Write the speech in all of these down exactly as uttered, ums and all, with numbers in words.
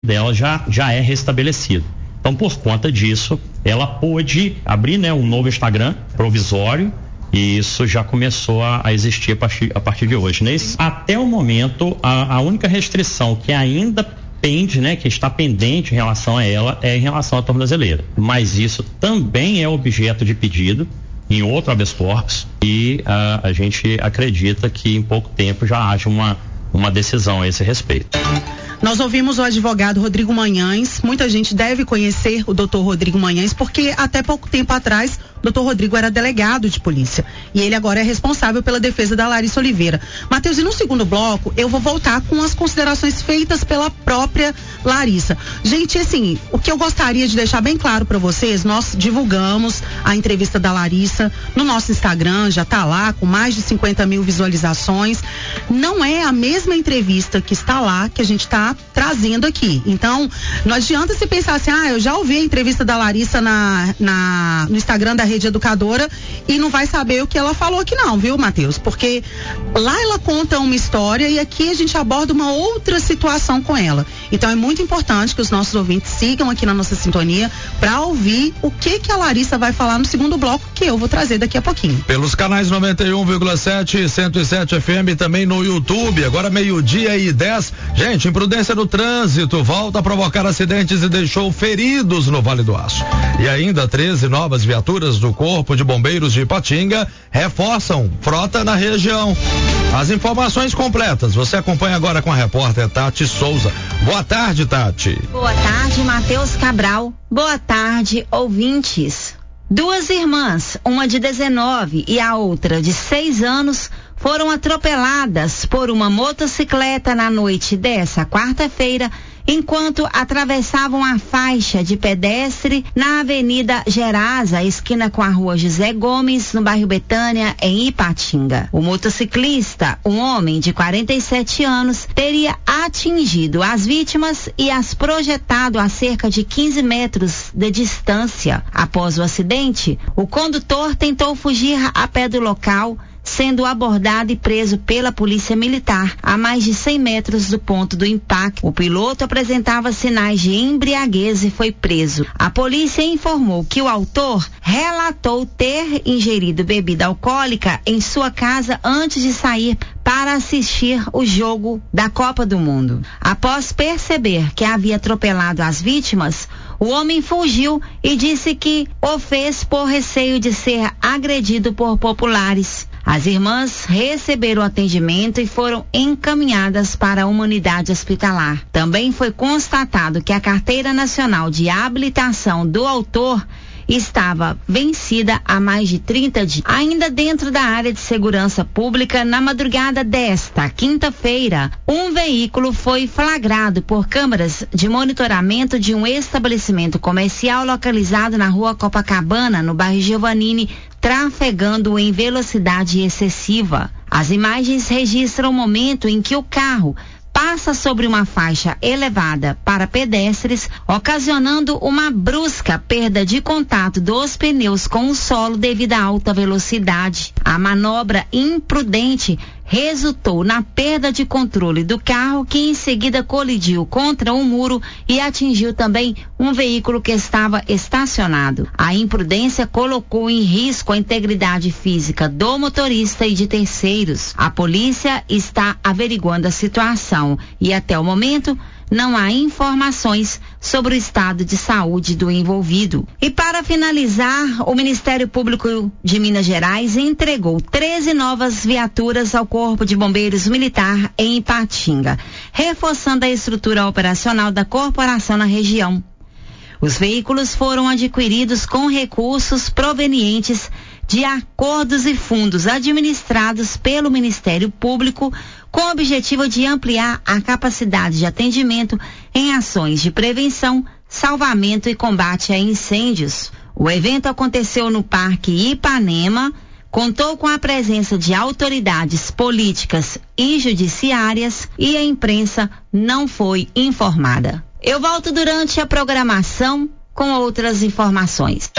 dela já, já é restabelecido. Então, por conta disso, ela pôde abrir, né, um novo Instagram provisório, e isso já começou a, a existir a partir, a partir de hoje. Nesse, até o momento, a, a única restrição que ainda pende, né, que está pendente em relação a ela, é em relação à tornozeleira. Mas isso também é objeto de pedido em outro habeas corpus, e uh, a gente acredita que em pouco tempo já haja uma, uma decisão a esse respeito. Nós ouvimos o advogado Rodrigo Manhães. Muita gente deve conhecer o doutor Rodrigo Manhães, porque até pouco tempo atrás o doutor Rodrigo era delegado de polícia e ele agora é responsável pela defesa da Larissa Oliveira. Matheus, e no segundo bloco eu vou voltar com as considerações feitas pela própria Larissa. Gente, assim, o que eu gostaria de deixar bem claro para vocês, nós divulgamos a entrevista da Larissa no nosso Instagram, já tá lá com mais de cinquenta mil visualizações. Não é a mesma entrevista que está lá que a gente está trazendo aqui. Então, não adianta se pensar assim, ah, eu já ouvi a entrevista da Larissa na, na, no Instagram da Rede Educadora e não vai saber o que ela falou aqui não, viu, Matheus? Porque lá ela conta uma história e aqui a gente aborda uma outra situação com ela. Então é muito importante que os nossos ouvintes sigam aqui na nossa sintonia para ouvir o que que a Larissa vai falar no segundo bloco, que eu vou trazer daqui a pouquinho. Pelos canais noventa e um vírgula sete e cento e sete F M, também no YouTube, agora meio-dia e dez. Gente, imprudência no trânsito volta a provocar acidentes e deixou feridos no Vale do Aço. E ainda treze novas viaturas do Corpo de Bombeiros de Ipatinga reforçam frota na região. As informações completas você acompanha agora com a repórter Tati Souza. Boa tarde, Tati. Boa tarde, Matheus Cabral. Boa tarde, ouvintes. Duas irmãs, uma de dezenove e a outra de seis anos, foram atropeladas por uma motocicleta na noite dessa quarta-feira, enquanto atravessavam a faixa de pedestre na Avenida Gerasa, esquina com a Rua José Gomes, no bairro Betânia, em Ipatinga. O motociclista, um homem de quarenta e sete anos, teria atingido as vítimas e as projetado a cerca de quinze metros de distância. Após o acidente, o condutor tentou fugir a pé do local, sendo abordado e preso pela polícia militar a mais de cem metros do ponto do impacto. O piloto apresentava sinais de embriaguez e foi preso. A polícia informou que o autor relatou ter ingerido bebida alcoólica em sua casa antes de sair para assistir o jogo da Copa do Mundo. Após perceber que havia atropelado as vítimas, o homem fugiu e disse que o fez por receio de ser agredido por populares. As irmãs receberam atendimento e foram encaminhadas para uma unidade hospitalar. Também foi constatado que a carteira nacional de habilitação do autor estava vencida há mais de trinta dias. Ainda dentro da área de segurança pública, na madrugada desta quinta-feira, um veículo foi flagrado por câmeras de monitoramento de um estabelecimento comercial localizado na Rua Copacabana, no bairro Giovannini, trafegando em velocidade excessiva. As imagens registram o momento em que o carro passa sobre uma faixa elevada para pedestres, ocasionando uma brusca perda de contato dos pneus com o solo devido à alta velocidade. A manobra imprudente resultou na perda de controle do carro, que em seguida colidiu contra um muro e atingiu também um veículo que estava estacionado. A imprudência colocou em risco a integridade física do motorista e de terceiros. A polícia está averiguando a situação e até o momento não há informações sobre o estado de saúde do envolvido. E para finalizar, o Ministério Público de Minas Gerais entregou treze novas viaturas ao Corpo de Bombeiros Militar em Ipatinga, reforçando a estrutura operacional da corporação na região. Os veículos foram adquiridos com recursos provenientes de acordos e fundos administrados pelo Ministério Público, com o objetivo de ampliar a capacidade de atendimento em ações de prevenção, salvamento e combate a incêndios. O evento aconteceu no Parque Ipanema, contou com a presença de autoridades políticas e judiciárias e a imprensa não foi informada. Eu volto durante a programação com outras informações.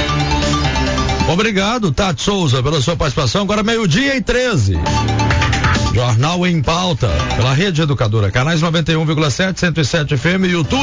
Obrigado, Tati Souza, pela sua participação. Agora meio-dia e treze. Jornal em Pauta, pela Rede Educadora, canais noventa e um vírgula sete, cento e sete F M, YouTube.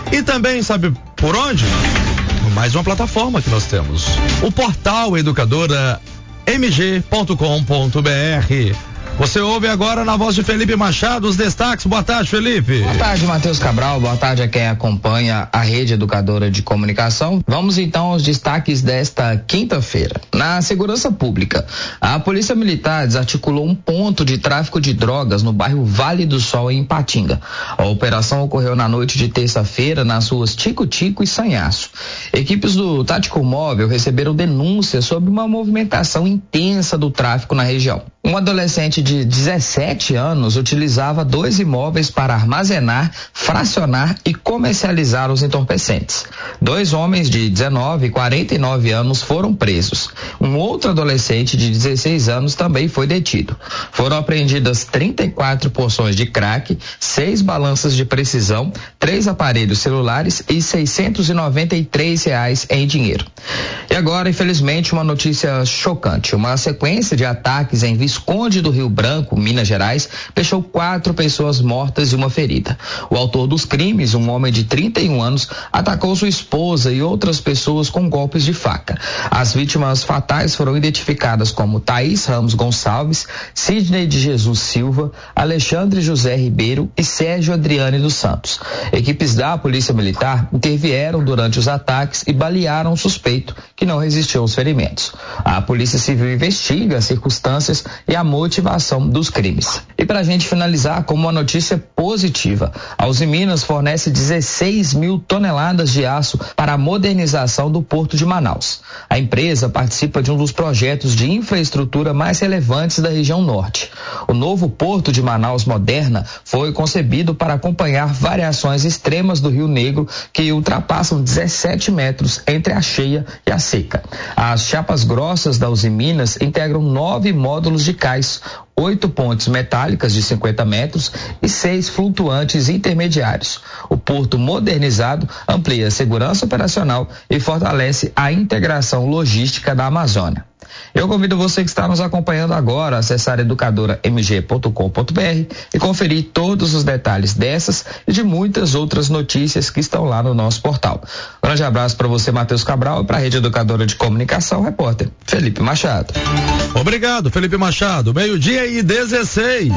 E também, sabe por onde? Mais uma plataforma que nós temos. O portal educadora m g ponto com ponto b r. Você ouve agora na voz de Felipe Machado os destaques. Boa tarde, Felipe. Boa tarde, Matheus Cabral. Boa tarde a quem acompanha a Rede Educadora de Comunicação. Vamos então aos destaques desta quinta-feira. Na segurança pública, a Polícia Militar desarticulou um ponto de tráfico de drogas no bairro Vale do Sol, em Ipatinga. A operação ocorreu na noite de terça-feira nas ruas Tico Tico e Sanhaço. Equipes do Tático Móvel receberam denúncias sobre uma movimentação intensa do tráfico na região. Um adolescente de dezessete anos utilizava dois imóveis para armazenar, fracionar e comercializar os entorpecentes. Dois homens de dezenove e quarenta e nove anos foram presos. Um outro adolescente de dezesseis anos também foi detido. Foram apreendidas trinta e quatro porções de crack, seis balanças de precisão, três aparelhos celulares e seiscentos e noventa e três reais em dinheiro. E agora, infelizmente, uma notícia chocante. Uma sequência de ataques em Visconde do Rio Branco, Minas Gerais, deixou quatro pessoas mortas e uma ferida. O autor dos crimes, um homem de trinta e um anos, atacou sua esposa e outras pessoas com golpes de faca. As vítimas fatais foram identificadas como Thaís Ramos Gonçalves, Sidney de Jesus Silva, Alexandre José Ribeiro e Sérgio Adriane dos Santos. Equipes da Polícia Militar intervieram durante os ataques e balearam o suspeito, que não resistiu aos ferimentos. A Polícia Civil investiga as circunstâncias e a motivação dos crimes. E para a gente finalizar com uma notícia positiva, a Uzi Minas fornece dezesseis mil toneladas de aço para a modernização do Porto de Manaus. A empresa participa de um dos projetos de infraestrutura mais relevantes da região norte. O novo Porto de Manaus Moderna foi concebido para acompanhar variações extremas do Rio Negro, que ultrapassam dezessete metros entre a cheia e a seca. As chapas grossas da Uzi Minas integram nove módulos de cais, oito pontes metálicas de cinquenta metros e seis flutuantes intermediários. O porto modernizado amplia a segurança operacional e fortalece a integração logística da Amazônia. Eu convido você que está nos acompanhando agora a acessar educadora m g ponto com ponto b r e conferir todos os detalhes dessas e de muitas outras notícias que estão lá no nosso portal. Um grande abraço para você, Matheus Cabral, e para a Rede Educadora de Comunicação, repórter Felipe Machado. Obrigado, Felipe Machado. Meio-dia e dezesseis.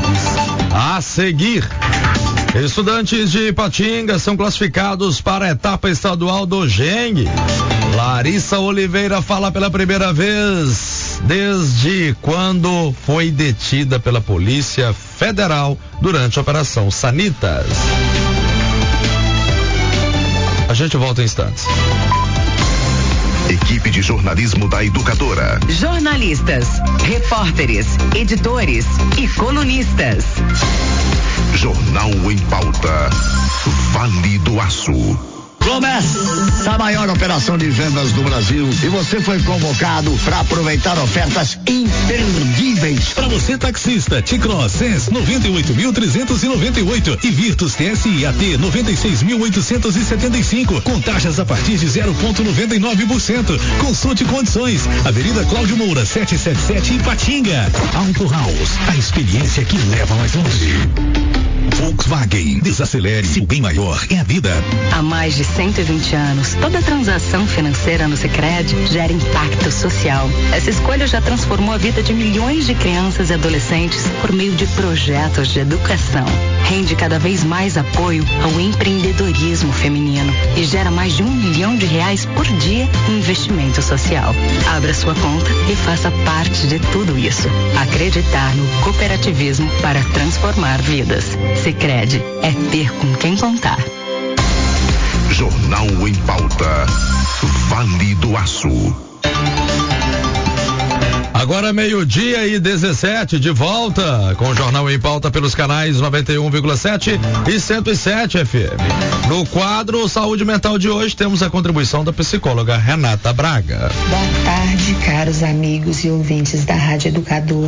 A seguir, estudantes de Ipatinga são classificados para a etapa estadual do Geng. Larissa Oliveira fala pela primeira vez desde quando foi detida pela Polícia Federal durante a Operação Sanitas. A gente volta em instantes. Equipe de jornalismo da Educadora. Jornalistas, repórteres, editores e colunistas. Jornal em Pauta. Vale do Aço. Começa a maior operação de vendas do Brasil e você foi convocado para aproveitar ofertas imperdíveis. Para você taxista, T-Cross Sense noventa e oito mil trezentos e noventa e oito e Virtus T S I A T noventa e seis mil oitocentos e setenta e cinco com taxas a partir de zero vírgula noventa e nove por cento. Consulte condições. Avenida Cláudio Moura setecentos e setenta e sete, Ipatinga. Auto House, a experiência que leva mais longe. Volkswagen, desacelere-se, o bem maior é a vida. Há mais de cento e vinte anos, toda transação financeira no Sicredi gera impacto social. Essa escolha já transformou a vida de milhões de crianças e adolescentes por meio de projetos de educação. Rende cada vez mais apoio ao empreendedorismo feminino e gera mais de um milhão de reais por dia em investimento social. Abra sua conta e faça parte de tudo isso. Acreditar no cooperativismo para transformar vidas. Sicredi é ter com quem contar. Jornal em Pauta. Vale do Aço. Agora meio-dia e dezessete, de volta com o Jornal em Pauta pelos canais noventa e um vírgula sete e cento e sete F M. No quadro Saúde Mental de hoje temos a contribuição da psicóloga Renata Braga. Boa tarde, caros amigos e ouvintes da Rádio Educadora.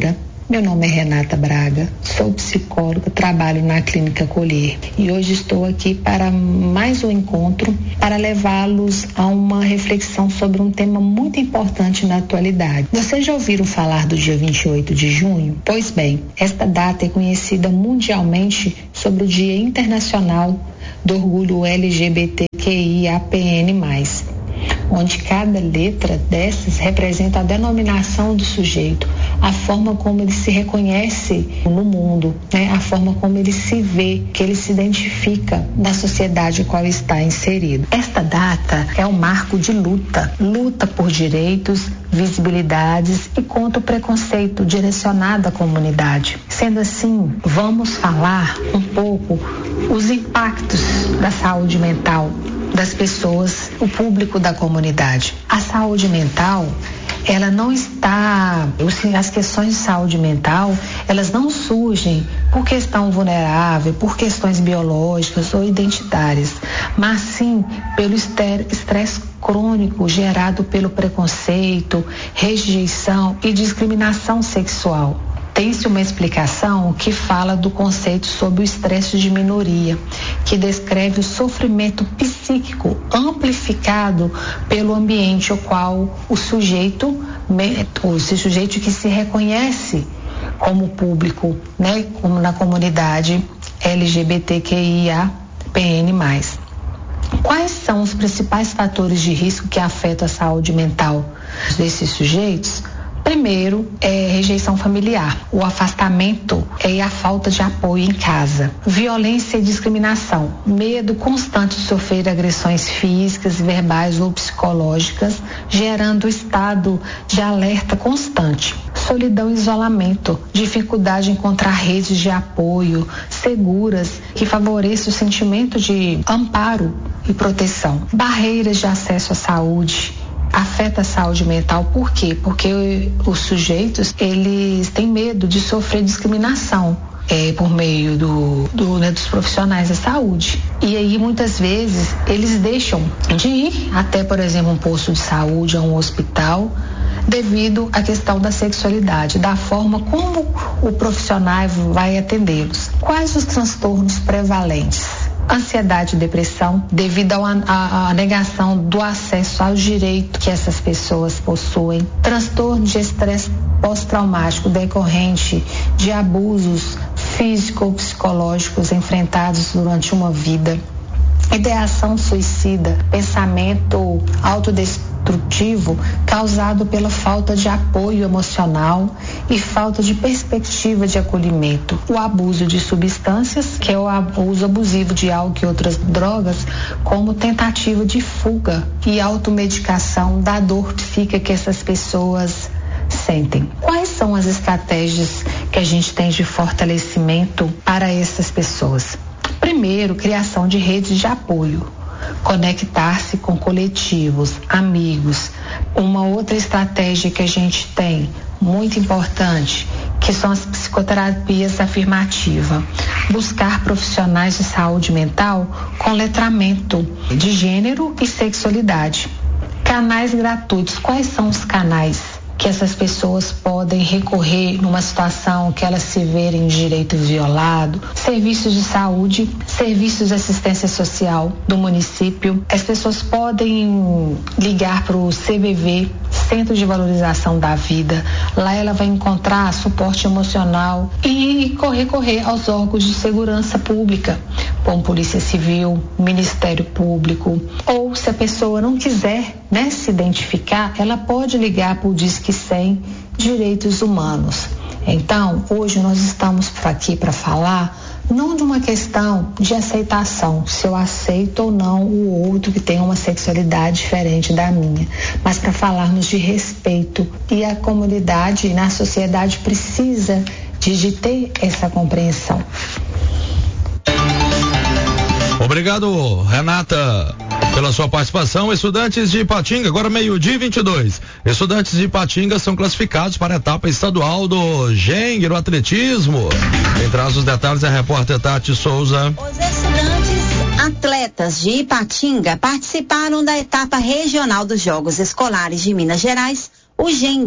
Meu nome é Renata Braga, sou psicóloga, trabalho na Clínica Colher e hoje estou aqui para mais um encontro para levá-los a uma reflexão sobre um tema muito importante na atualidade. Vocês já ouviram falar do dia vinte e oito de junho? Pois bem, esta data é conhecida mundialmente sobre o Dia Internacional do Orgulho L G B T Q I A P N mais, onde cada letra dessas representa a denominação do sujeito, a forma como ele se reconhece no mundo, né? A forma como ele se vê, que ele se identifica na sociedade a qual está inserido. Esta data é um marco de luta, luta por direitos, visibilidades e contra o preconceito direcionado à comunidade. Sendo assim, vamos falar um pouco os impactos da saúde mental das pessoas, o público da comunidade. A saúde mental, ela não está, as questões de saúde mental, elas não surgem por questão vulnerável, por questões biológicas ou identitárias, mas sim pelo estresse crônico gerado pelo preconceito, rejeição e discriminação sexual. Tem-se uma explicação que fala do conceito sobre o estresse de minoria, que descreve o sofrimento psíquico amplificado pelo ambiente ao qual o sujeito, ou esse sujeito que se reconhece como público, né, como na comunidade L G B T Q I A P N mais. Quais são os principais fatores de risco que afetam a saúde mental desses sujeitos? Primeiro, é rejeição familiar, o afastamento e a falta de apoio em casa. Violência e discriminação, medo constante de sofrer agressões físicas, verbais ou psicológicas, gerando estado de alerta constante. Solidão e isolamento, dificuldade em encontrar redes de apoio seguras que favoreçam o sentimento de amparo e proteção. Barreiras de acesso à saúde. Afeta a saúde mental, por quê? Porque os sujeitos, eles têm medo de sofrer discriminação é, por meio do, do, né, dos profissionais da saúde. E aí, muitas vezes, eles deixam de ir até, por exemplo, um posto de saúde, a um hospital, devido à questão da sexualidade, da forma como o profissional vai atendê-los. Quais os transtornos prevalentes? Ansiedade e depressão, devido à negação do acesso ao direito que essas pessoas possuem. Transtorno de estresse pós-traumático decorrente de abusos físicos ou psicológicos enfrentados durante uma vida. Ideação suicida, pensamento autodestrutivo causado pela falta de apoio emocional e falta de perspectiva de acolhimento. O abuso de substâncias, que é o uso abusivo de álcool e outras drogas, como tentativa de fuga e automedicação da dor psíquica que essas pessoas sentem. Quais são as estratégias que a gente tem de fortalecimento para essas pessoas? Primeiro, criação de redes de apoio, conectar-se com coletivos, amigos. Uma outra estratégia que a gente tem, muito importante, que são as psicoterapias afirmativas. Buscar profissionais de saúde mental com letramento de gênero e sexualidade. Canais gratuitos. Quais são os canais que essas pessoas podem recorrer numa situação que elas se verem de direito violado? Serviços de saúde, serviços de assistência social do município. As pessoas podem ligar para o C V V, Centro de Valorização da Vida. Lá ela vai encontrar suporte emocional e recorrer aos órgãos de segurança pública, como Polícia Civil, Ministério Público. Ou se a pessoa não quiser, né, se identificar, ela pode ligar para o Disque cem Direitos Humanos. Então, hoje nós estamos por aqui para falar não de uma questão de aceitação, se eu aceito ou não o outro que tem uma sexualidade diferente da minha, mas para falarmos de respeito. E a comunidade, na sociedade, precisa de, de ter essa compreensão. Obrigado, Renata, pela sua participação. Estudantes de Ipatinga, agora meio-dia e vinte e dois. Estudantes de Ipatinga são classificados para a etapa estadual do Gênero Atletismo. Quem traz os detalhes é a repórter Tati Souza. Os estudantes atletas de Ipatinga participaram da etapa regional dos Jogos Escolares de Minas Gerais, o G E N G,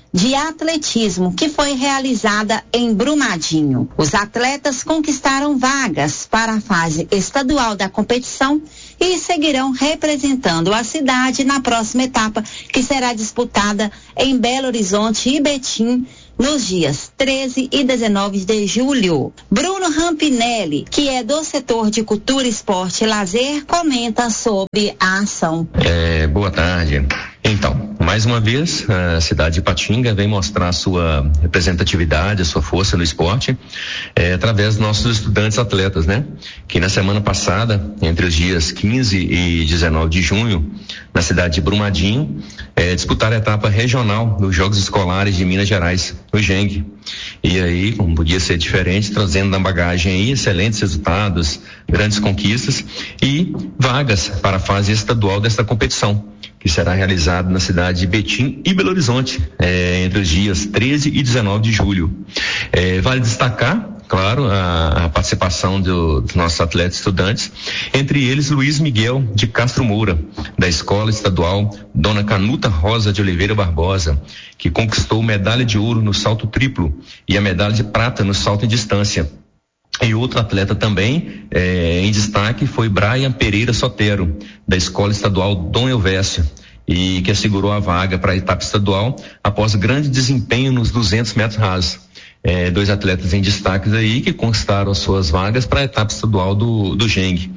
de atletismo que foi realizada em Brumadinho. Os atletas conquistaram vagas para a fase estadual da competição e seguirão representando a cidade na próxima etapa, que será disputada em Belo Horizonte e Betim nos dias treze e dezenove de julho. Bruno Rampinelli, que é do setor de cultura, esporte e lazer, comenta sobre a ação. É, boa tarde. Então, mais uma vez, a cidade de Ipatinga vem mostrar a sua representatividade, a sua força no esporte, é, através dos nossos estudantes atletas, né? Que na semana passada, entre os dias quinze e dezenove de junho, na cidade de Brumadinho, é, disputaram a etapa regional dos Jogos Escolares de Minas Gerais, o G E N G. E aí, como podia ser diferente, trazendo na bagagem aí excelentes resultados, grandes conquistas e vagas para a fase estadual desta competição, que será realizado na cidade de Betim e Belo Horizonte, é, entre os dias treze e dezenove de julho. É, vale destacar, claro, a, a participação do, dos nossos atletas estudantes, entre eles Luiz Miguel de Castro Moura, da Escola Estadual Dona Canuta Rosa de Oliveira Barbosa, que conquistou medalha de ouro no salto triplo e a medalha de prata no salto em distância. E outro atleta também eh, em destaque foi Brian Pereira Sotero, da Escola Estadual Dom Elvésio, e que assegurou a vaga para a etapa estadual após grande desempenho nos duzentos metros rasos. Eh, dois atletas em destaque aí que conquistaram as suas vagas para a etapa estadual do, do G E N G.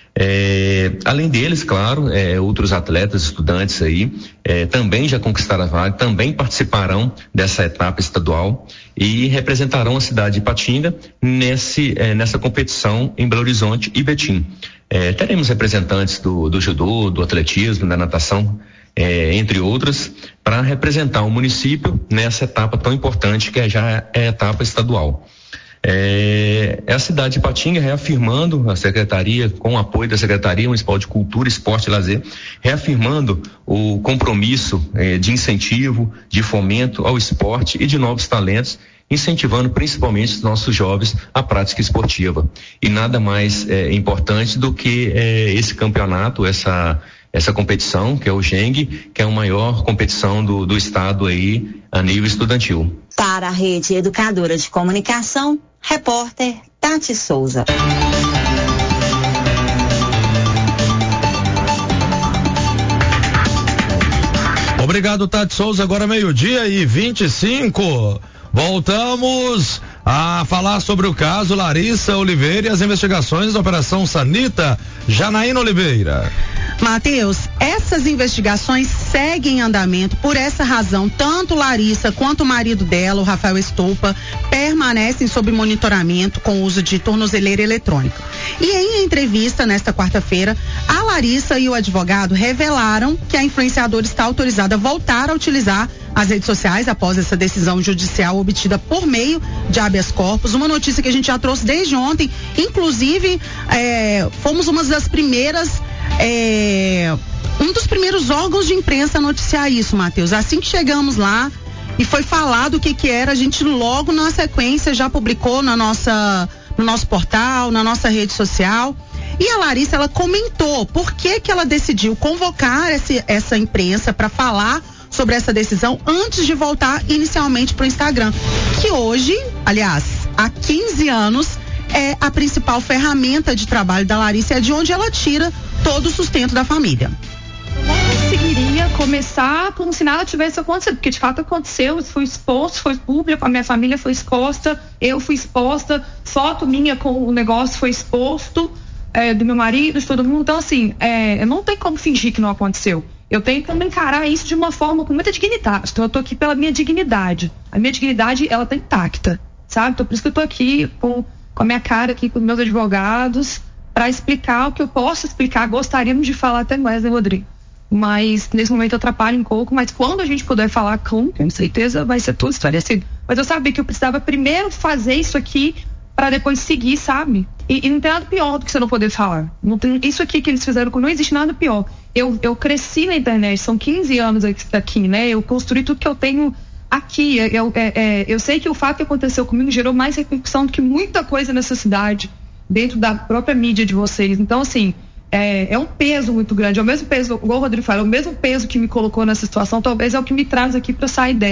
É, além deles, claro, é, outros atletas, estudantes aí, é, também já conquistaram a vaga, também participarão dessa etapa estadual e representarão a cidade de Ipatinga nesse, é, nessa competição em Belo Horizonte e Betim. É, teremos representantes do, do judô, do atletismo, da natação, é, entre outras, para representar o município nessa etapa tão importante que é já é a etapa estadual. É, é a cidade de Ipatinga reafirmando a secretaria, com o apoio da Secretaria Municipal de Cultura, Esporte e Lazer, reafirmando o compromisso é, de incentivo, de fomento ao esporte e de novos talentos, incentivando principalmente os nossos jovens à prática esportiva. E nada mais é, importante do que é, esse campeonato, essa essa competição, que é o G E N G, que é a maior competição do, do estado aí a nível estudantil. Para a Rede Educadora de Comunicação, repórter Tati Souza. Obrigado, Tati Souza. Agora meio-dia e vinte e cinco. Voltamos a falar sobre o caso Larissa Oliveira e as investigações da Operação Sanita. Janaína Oliveira. Matheus, essas investigações seguem em andamento. Por essa razão, tanto Larissa quanto o marido dela, o Rafael Estoupa, permanecem sob monitoramento com o uso de tornozeleira eletrônica. E em entrevista nesta quarta-feira, a Larissa e o advogado revelaram que a influenciadora está autorizada a voltar a utilizar as redes sociais após essa decisão judicial obtida por meio de habeas corpus, uma notícia que a gente já trouxe desde ontem. Inclusive, é, fomos uma das primeiras, é, um dos primeiros órgãos de imprensa a noticiar isso, Matheus. Assim que chegamos lá e foi falado o que que era, a gente logo na sequência já publicou na nossa, no nosso portal, na nossa rede social. E a Larissa, ela comentou por que que ela decidiu convocar esse, essa imprensa para falar sobre essa decisão antes de voltar inicialmente para o Instagram, que hoje, aliás, há quinze anos, é a principal ferramenta de trabalho da Larissa, é de onde ela tira todo o sustento da família. Eu não conseguiria começar como se nada tivesse acontecido, porque de fato aconteceu, isso foi exposto, foi público, a minha família foi exposta, eu fui exposta, foto minha com o negócio foi exposto, é, do meu marido, de todo mundo. Então, assim, é, não tem como fingir que não aconteceu. Eu tenho que encarar isso de uma forma com muita dignidade. Então, eu tô aqui pela minha dignidade. A minha dignidade, ela tá intacta, sabe? Então, por isso que eu tô aqui com, com a minha cara aqui, com meus advogados, para explicar o que eu posso explicar. Gostaríamos de falar até mais, né, Rodrigo? Mas, nesse momento, eu atrapalho um pouco. Mas quando a gente puder falar com, com certeza vai ser tudo esclarecido. Mas eu sabia que eu precisava primeiro fazer isso aqui para depois seguir, sabe? E, e não tem nada pior do que você não poder falar. Não tem, isso aqui que eles fizeram, não existe nada pior. Eu, eu cresci na internet, são quinze anos aqui, né? Eu construí tudo que eu tenho aqui. Eu, é, é, eu sei que o fato que aconteceu comigo gerou mais repercussão do que muita coisa nessa cidade, dentro da própria mídia de vocês. Então, assim, é, é um peso muito grande. É o mesmo peso, igual o Rodrigo fala, é o mesmo peso que me colocou nessa situação, talvez é o que me traz aqui para sair dela.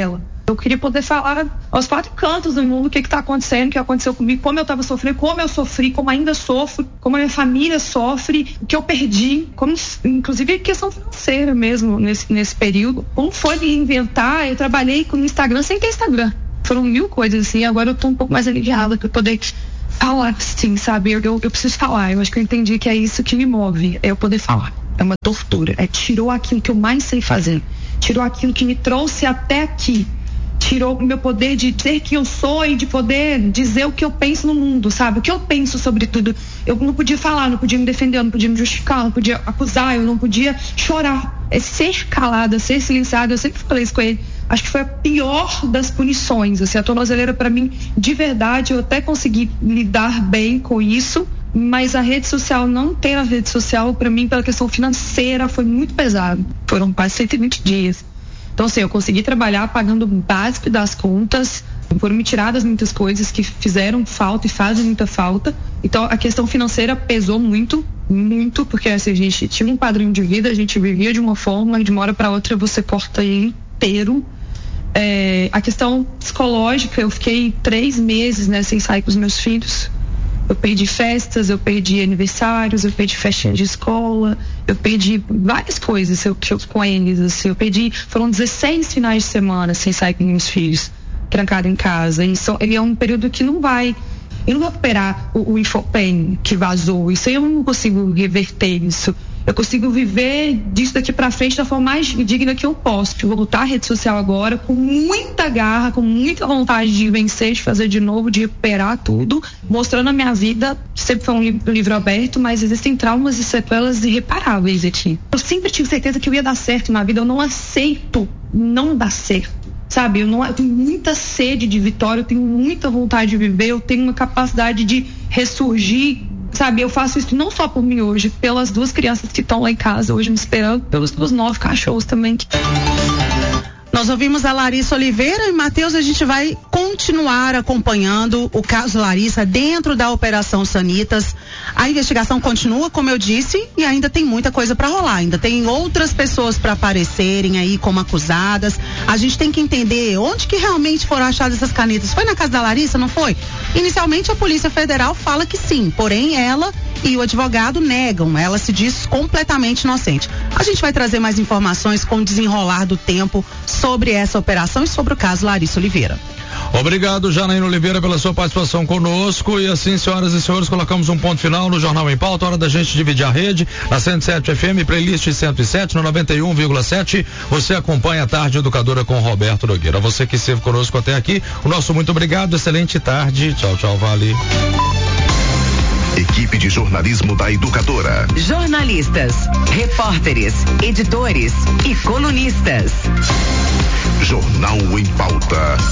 Eu queria poder falar aos quatro cantos do mundo o que está acontecendo, o que aconteceu comigo, como eu estava sofrendo, como eu sofri, como ainda sofro, como a minha família sofre, o que eu perdi, como, inclusive questão financeira mesmo nesse, nesse período. Como foi me inventar? Eu trabalhei com o Instagram sem ter Instagram. Foram mil coisas assim, agora eu tô um pouco mais aliviada para poder falar, sim, sabe? Eu, eu, eu preciso falar, eu acho que eu entendi que é isso que me move, é eu poder falar. É uma tortura, é tirou aquilo que eu mais sei fazer, tirou aquilo que me trouxe até aqui. Tirou o meu poder de dizer quem eu sou e de poder dizer o que eu penso no mundo, sabe? O que eu penso sobre tudo. Eu não podia falar, não podia me defender, eu não podia me justificar, não podia acusar, eu não podia chorar. É ser calada, ser silenciada, eu sempre falei isso com ele. Acho que foi a pior das punições, assim, a tornozeleira para mim, de verdade, eu até consegui lidar bem com isso, mas a rede social, não ter a rede social, para mim, pela questão financeira, foi muito pesado. Foram quase cento e vinte dias. Então, assim, eu consegui trabalhar pagando o básico das contas, foram me tiradas muitas coisas que fizeram falta e fazem muita falta. Então, a questão financeira pesou muito, muito, porque assim, a gente tinha um padrão de vida, a gente vivia de uma forma, e de uma hora para outra você corta ele inteiro. É, a questão psicológica, eu fiquei três meses, né, sem sair com os meus filhos. Eu perdi festas, eu perdi aniversários, eu perdi festinha de escola, eu perdi várias coisas eu, eu, com eles, assim, eu perdi, foram dezesseis finais de semana sem sair com meus filhos, trancado em casa. E so, ele é um período que não vai, eu não vou recuperar o, o Infopen que vazou, isso aí eu não consigo reverter isso. Eu consigo viver disso daqui pra frente da forma mais digna que eu posso. Eu vou lutar a rede social agora com muita garra, com muita vontade de vencer, de fazer de novo, de recuperar tudo, mostrando a minha vida. Sempre foi um livro, livro aberto, mas existem traumas e sequelas irreparáveis aqui. Eu sempre tive certeza que eu ia dar certo na vida. Eu não aceito não dar certo. Sabe, eu, não, eu tenho muita sede de vitória, eu tenho muita vontade de viver, eu tenho uma capacidade de ressurgir. Sabe, eu faço isso não só por mim hoje, pelas duas crianças que estão lá em casa hoje me esperando, pelos, pelos nove cachorros também. Nós ouvimos a Larissa Oliveira e, Matheus, a gente vai continuar acompanhando o caso Larissa dentro da Operação Sanitas. A investigação continua, como eu disse, e ainda tem muita coisa para rolar. Ainda tem outras pessoas para aparecerem aí como acusadas. A gente tem que entender onde que realmente foram achadas essas canetas. Foi na casa da Larissa, não foi? Inicialmente a Polícia Federal fala que sim, porém ela e o advogado negam. Ela se diz completamente inocente. A gente vai trazer mais informações com o desenrolar do tempo sobre essa operação e sobre o caso Larissa Oliveira. Obrigado, Janaína Oliveira, pela sua participação conosco. E assim, senhoras e senhores, colocamos um ponto final no Jornal em Pauta. Hora da gente dividir a rede na cento e sete F M, playlist cento e sete, no noventa e um vírgula sete. Você acompanha a Tarde Educadora com Roberto Nogueira. Você que esteve conosco até aqui, o nosso muito obrigado. Excelente tarde. Tchau, tchau, vale. Equipe de jornalismo da Educadora. Jornalistas, repórteres, editores e colunistas. Jornal em Pauta.